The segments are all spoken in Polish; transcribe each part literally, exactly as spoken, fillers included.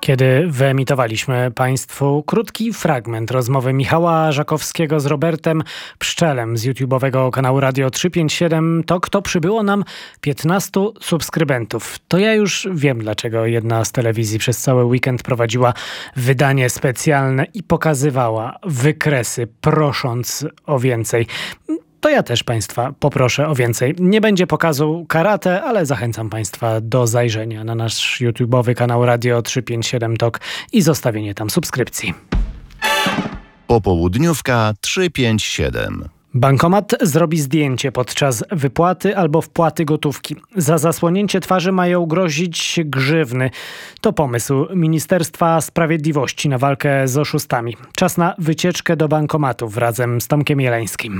Kiedy wyemitowaliśmy Państwu krótki fragment rozmowy Michała Żakowskiego z Robertem Pszczelem z YouTube'owego kanału Radio trzysta pięćdziesiąt siedem Tok, to przybyło nam piętnastu subskrybentów. To ja już wiem, dlaczego jedna z telewizji przez cały weekend prowadziła wydanie specjalne i pokazywała wykresy, prosząc o więcej. To ja też Państwa poproszę o więcej. Nie będzie pokazu karate, ale zachęcam Państwa do zajrzenia na nasz YouTube'owy kanał Radio trzysta pięćdziesiąt siedem Tok i zostawienie tam subskrypcji. Popołudniówka trzysta pięćdziesiąt siedem. Bankomat zrobi zdjęcie podczas wypłaty albo wpłaty gotówki. Za zasłonięcie twarzy mają grozić grzywny. To pomysł Ministerstwa Sprawiedliwości na walkę z oszustami. Czas na wycieczkę do bankomatów razem z Tomkiem Jeleńskim.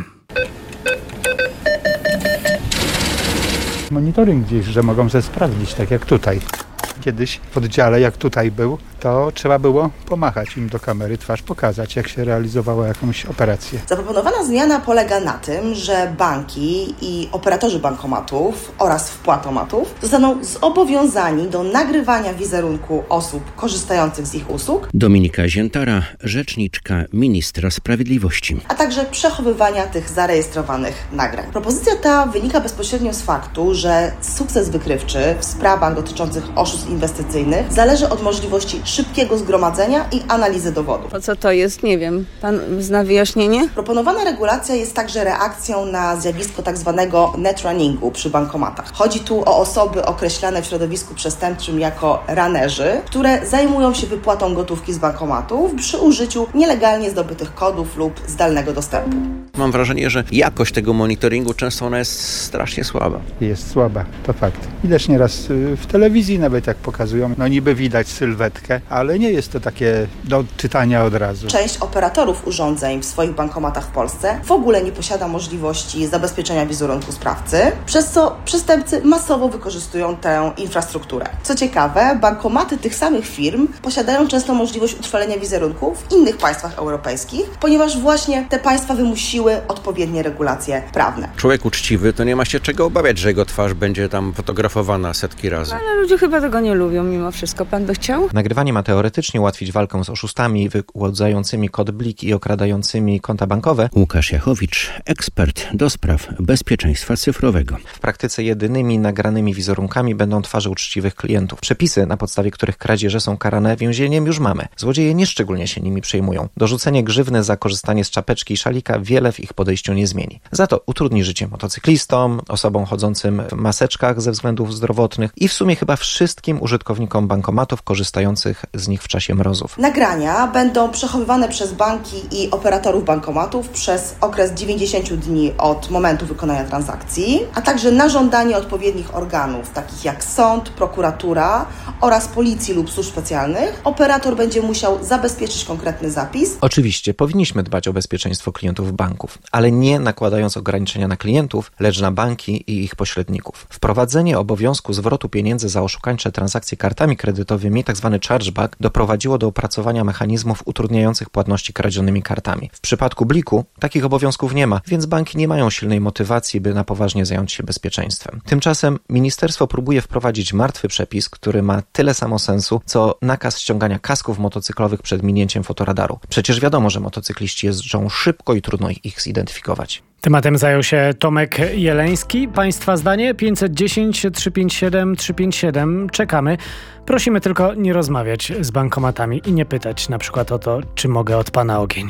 Monitoring gdzieś, że mogą ze sprawdzić, tak jak tutaj. Kiedyś w oddziale, jak tutaj był, to trzeba było pomachać im do kamery, twarz pokazać, jak się realizowało jakąś operację. Zaproponowana zmiana polega na tym, że banki i operatorzy bankomatów oraz wpłatomatów zostaną zobowiązani do nagrywania wizerunku osób korzystających z ich usług. Dominika Ziętara, rzeczniczka Ministra Sprawiedliwości. A także przechowywania tych zarejestrowanych nagrań. Propozycja ta wynika bezpośrednio z faktu, że sukces wykrywczy w sprawach dotyczących oszustw inwestycyjnych zależy od możliwości szybkiego zgromadzenia i analizy dowodów. Po co to jest? Nie wiem. Pan zna wyjaśnienie? Proponowana regulacja jest także reakcją na zjawisko tak zwanego netrunningu przy bankomatach. Chodzi tu o osoby określane w środowisku przestępczym jako runnerzy, które zajmują się wypłatą gotówki z bankomatów przy użyciu nielegalnie zdobytych kodów lub zdalnego dostępu. Mam wrażenie, że jakość tego monitoringu często ona jest strasznie słaba. Jest słaba, to fakt. Widać nieraz w telewizji nawet jak pokazują, no niby widać sylwetkę, ale nie jest to takie do czytania od razu. Część operatorów urządzeń w swoich bankomatach w Polsce w ogóle nie posiada możliwości zabezpieczenia wizerunku sprawcy, przez co przestępcy masowo wykorzystują tę infrastrukturę. Co ciekawe, bankomaty tych samych firm posiadają często możliwość utrwalenia wizerunku w innych państwach europejskich, ponieważ właśnie te państwa wymusiły odpowiednie regulacje prawne. Człowiek uczciwy to nie ma się czego obawiać, że jego twarz będzie tam fotografowana setki razy. Ale ludzie chyba tego nie lubią mimo wszystko. Pan by chciał? Nagrywanie ma teoretycznie ułatwić walkę z oszustami wyłudzającymi kod blik i okradającymi konta bankowe. Łukasz Jachowicz, ekspert do spraw bezpieczeństwa cyfrowego. W praktyce jedynymi nagranymi wizerunkami będą twarze uczciwych klientów. Przepisy, na podstawie których kradzieże są karane więzieniem, już mamy. Złodzieje nieszczególnie się nimi przejmują. Dorzucenie grzywny za korzystanie z czapeczki i szalika wiele w ich podejściu nie zmieni. Za to utrudni życie motocyklistom, osobom chodzącym w maseczkach ze względów zdrowotnych i w sumie chyba wszystkim użytkownikom bankomatów korzystających z nich w czasie mrozów. Nagrania będą przechowywane przez banki i operatorów bankomatów przez okres dziewięćdziesiąt dni od momentu wykonania transakcji, a także na żądanie odpowiednich organów, takich jak sąd, prokuratura oraz policji lub służb specjalnych. Operator będzie musiał zabezpieczyć konkretny zapis. Oczywiście powinniśmy dbać o bezpieczeństwo klientów banków, ale nie nakładając ograniczenia na klientów, lecz na banki i ich pośredników. Wprowadzenie obowiązku zwrotu pieniędzy za oszukańcze transakcje kartami kredytowymi, tzw. chargeback, doprowadziło do opracowania mechanizmów utrudniających płatności kradzionymi kartami. W przypadku bliku takich obowiązków nie ma, więc banki nie mają silnej motywacji, by na poważnie zająć się bezpieczeństwem. Tymczasem ministerstwo próbuje wprowadzić martwy przepis, który ma tyle samo sensu, co nakaz ściągania kasków motocyklowych przed minięciem fotoradaru. Przecież wiadomo, że motocykliści jeżdżą szybko i trudno ich zidentyfikować. Tematem zajął się Tomek Jeleński. Państwa zdanie pięćset dziesięć trzysta pięćdziesiąt siedem trzysta pięćdziesiąt siedem. Czekamy. Prosimy tylko nie rozmawiać z bankomatami i nie pytać na przykład o to, czy mogę od pana ogień.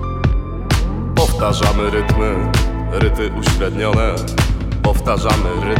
Powtarzamy rytmy, ryty uśrednione. Powtarzamy rytmy.